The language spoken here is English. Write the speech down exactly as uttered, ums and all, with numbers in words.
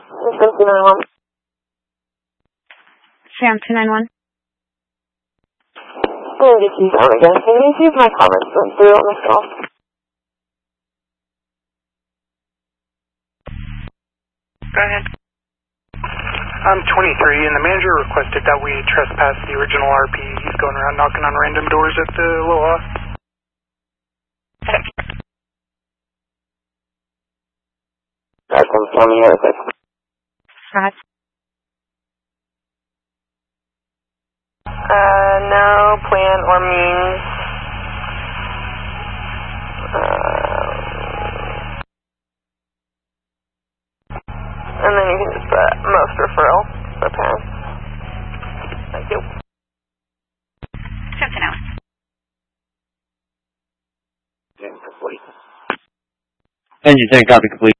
Sam two nine one. Sam two nine one. I'm going to get you down again. Can you see if my comments went through on this call? Go ahead. I'm twenty-three, and the manager requested that we trespass the original R P. He's going around knocking on random doors at the Aloha. Guys, come tell me real quick. Scott. Uh, no plan or means. Uh, and then you can just put most referral for parents. Thank you. Something else. Engine ten, copy complete.